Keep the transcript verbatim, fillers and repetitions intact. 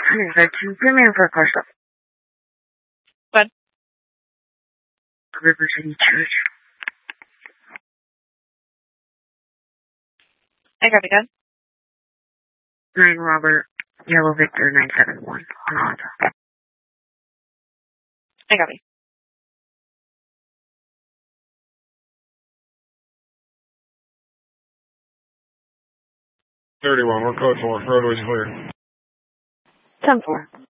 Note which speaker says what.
Speaker 1: thirteen, put me in for a car stop.
Speaker 2: What?
Speaker 1: River City Church.
Speaker 2: I copy that.
Speaker 1: nine Robert, Yellow Victor nine seven one on Honda.
Speaker 2: I copy.
Speaker 3: thirty-one, we're code four. Roadway's clear.
Speaker 1: ten four.